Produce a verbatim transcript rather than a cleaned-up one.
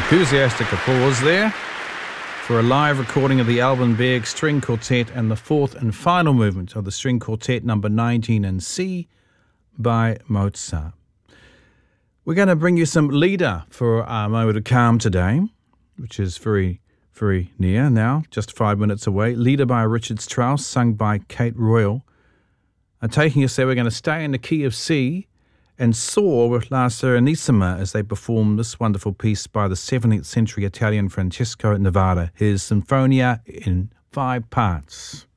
Enthusiastic applause there for a live recording of the Alban Berg String Quartet and the fourth and final movement of the String Quartet number nineteen in C by Mozart. We're going to bring you some Lieder for our moment of calm today, which is very, very near now, just five minutes away. Lieder by Richard Strauss, sung by Kate Royal. And taking us there, we're going to stay in the key of C and soar with La Serenissima as they perform this wonderful piece by the seventeenth century Italian Francesco Nevada, his Sinfonia in five parts.